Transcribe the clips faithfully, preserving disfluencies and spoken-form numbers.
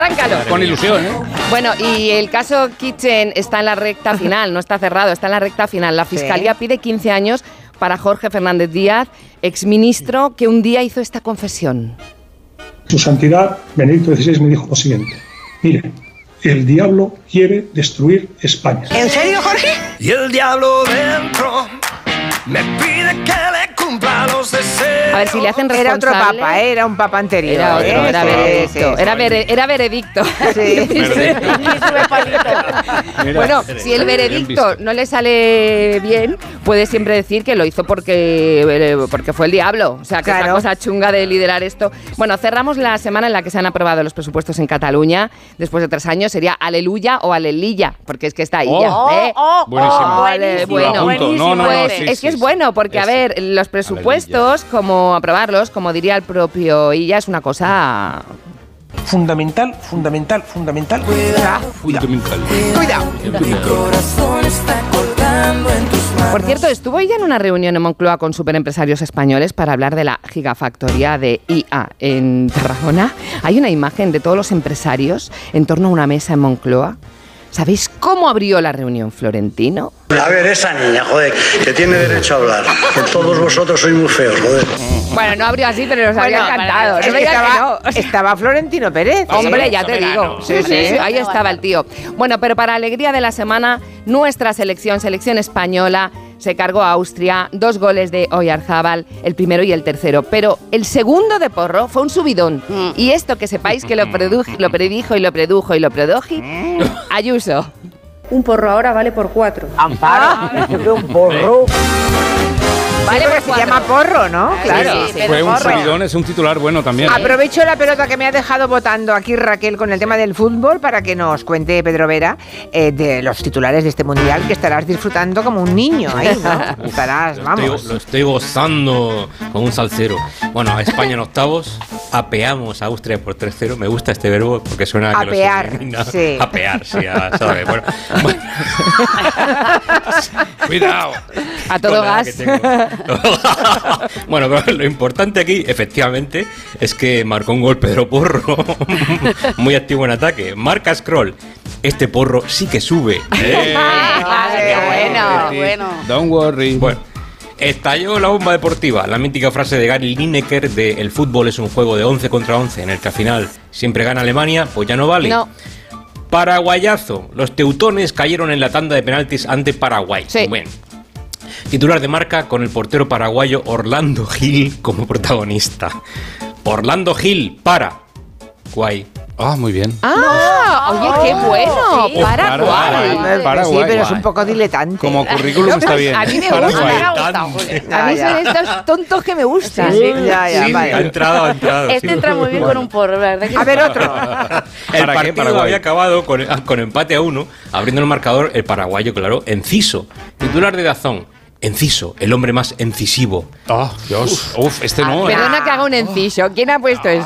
Arráncalo. Con ilusión, ¿eh? Bueno, y el caso Kitchen está en la recta final, no está cerrado, está en la recta final. La Fiscalía ¿Sí? pide quince años para Jorge Fernández Díaz, exministro, que un día hizo esta confesión. Su Santidad Benedicto dieciséis me dijo lo siguiente: mire, el diablo quiere destruir España. ¿En serio, Jorge? Y el diablo dentro me pide que le cumpla los deseos. A ver, si le hacen responsable... Era otro papa, ¿eh? Era un papa anterior. Era otro, ¿eh? era veredicto. Sí, sí. Era, vere, era veredicto. Sí. Bueno, si el veredicto no le sale bien, puede siempre decir que lo hizo porque, porque fue el diablo. O sea, que claro. Es una cosa chunga de liderar esto. Bueno, cerramos la semana en la que se han aprobado los presupuestos en Cataluña. Después de tres años sería aleluya o alelilla, porque es que está ahí oh, ya. ¿eh? Oh, oh, buenísimo. Oh, ale, bueno, buenísimo. No, no, pues, sí, es sí, que es sí. bueno, porque a ver, los presupuestos, aleluya. Como aprobarlos, como diría el propio Illa, es una cosa... Fundamental, fundamental, fundamental. Cuidado. Fundamental. Cuidado. Por cierto, estuvo ella en una reunión en Moncloa con superempresarios españoles para hablar de la gigafactoría de I A en Tarragona. Hay una imagen de todos los empresarios en torno a una mesa en Moncloa. ¿Sabéis cómo abrió la reunión Florentino? A ver, esa niña, joder, que tiene derecho a hablar. Que todos vosotros sois muy feos, joder. Bueno, no abrió así, pero nos bueno, había encantado. Es que estaba, que no. estaba Florentino Pérez. Hombre, ya te digo. Sí, sí, sí, sí, ahí estaba el tío. Bueno, pero para alegría de la semana, nuestra selección, selección española, se cargó a Austria, dos goles de Oyarzábal, el primero y el tercero. Pero el segundo de Porro fue un subidón. Mm. Y esto que sepáis que lo, produjo, lo predijo y lo produjo y lo produjo, Ayuso. Un porro ahora vale por cuatro. Amparo, un porro. Vale, pues se llama porro, ¿no? Claro. Sí, sí, fue un subidón, es un titular bueno también. ¿eh? Aprovecho la pelota que me ha dejado votando aquí Raquel con el tema del fútbol para que nos cuente Pedro Vera eh, de los titulares de este mundial, que estarás disfrutando como un niño ahí, ¿no? Estarás, vamos. Lo estoy, lo estoy gozando con un salsero. Bueno, a España en octavos, apeamos a Austria por tres cero. Me gusta este verbo porque suena a que apear, lo sí. Apear, sí, a, ¿sabes? Bueno, bueno. Cuidado. A todo gas. Bueno, pero lo importante aquí, efectivamente, es que marcó un gol Pedro Porro, muy activo en ataque. Marca Scroll. Este porro sí que sube. ¡Eh! ¡Claro, qué bueno! bueno. Don't worry. Bueno, estalló la bomba deportiva. La mítica frase de Gary Lineker de el fútbol es un juego de once contra once, en el que al final siempre gana Alemania, pues ya no vale. No. Paraguayazo. Los teutones cayeron en la tanda de penaltis ante Paraguay. Sí. Bueno. Titular de Marca con el portero paraguayo Orlando Gil como protagonista. Orlando Gil para Guay. Ah, muy bien. Ah, no, oye, qué bueno. Sí. Paraguay. Paraguay. Paraguay. Sí, pero es un poco diletante. Como currículum está bien. A mí me gusta, me ha gustado. A mí son estos tontos que me gustan. Sí, sí. Ya, ya, sí, vale. Ha entrado, ha entrado. Este sí. entra muy bien bueno. Con un porro, ¿verdad? A ver, otro. El ¿Para partido qué, había acabado con, con empate a uno, abriendo el marcador el paraguayo, claro, Enciso. Titular de Dazón. Enciso, el hombre más incisivo. Oh, Dios. Uf, Uf este no. Perdona eh. que haga un enciso. ¿Quién ha puesto esto?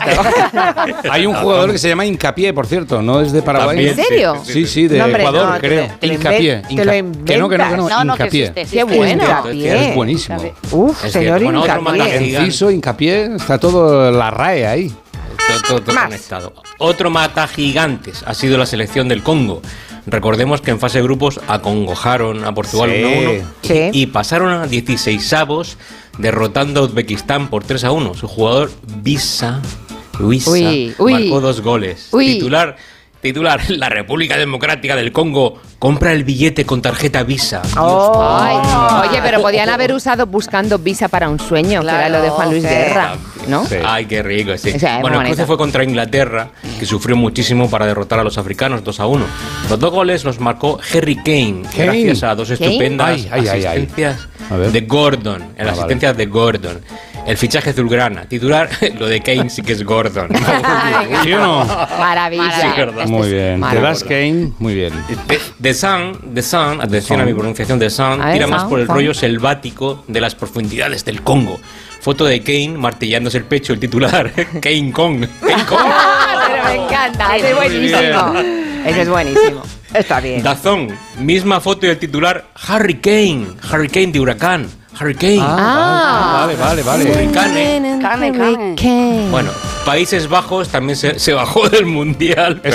Hay un jugador que se llama Hincapié, por cierto, no es de Paraguay. ¿En serio? Sí, sí, de no, hombre, Ecuador, no, creo. Te Hincapié. Te lo inventas. Que no, que no, que no. No, no, Hincapié. que existe, Qué bueno. Hincapié. Es buenísimo. Uf, es señor bueno, Hincapié. Enciso, Hincapié, está todo la R A E ahí. Todo, todo, todo conectado. Otro mata gigantes ha sido la selección del Congo. Recordemos que en fase de grupos acongojaron a Portugal sí. uno a uno Sí. y pasaron a dieciseisavos derrotando a Uzbekistán por tres a uno. Su jugador Visa, Luisa uy, uy. marcó dos goles. Uy. Titular, titular, la República Democrática del Congo compra el billete con tarjeta Visa. Oh. Ay, oye, pero podían haber usado buscando Visa para un sueño, claro, que era lo de Juan Luis sí. Guerra, ¿no? Sí. Ay, qué rico, sí. O sea, bueno, el cruce bonito. fue contra Inglaterra, que sufrió muchísimo para derrotar a los africanos dos a uno. Los dos goles los marcó Harry Kane, Kane. gracias a dos Kane. estupendas Ay, ay, ay, ay. asistencias A ver. de Gordon, en Ah, las asistencias vale. de Gordon. El fichaje azulgrana, titular, lo de Kane sí que es Gordon. ¿Sí o no? Maravilla. Sí, verdad. Muy bien. Maravilla. The Last Kane, muy bien. The, The Sun, The Sun, atención Sun. a mi pronunciación, The Sun, A ver, tira más Sun, por el Sun. rollo selvático de las profundidades del Congo. Foto de Kane martillándose el pecho, el titular, Kane Kong. Kane Kong. Pero me encanta, ese es Muy buenísimo. Ese es buenísimo. Está bien. Dazón, misma foto y el titular, Harry Kane, Harry Kane de Huracán, Harry Kane. Ah, vale, vale, vale. Hurricane. Cane, cane. Bueno, Países Bajos también se, se bajó del Mundial.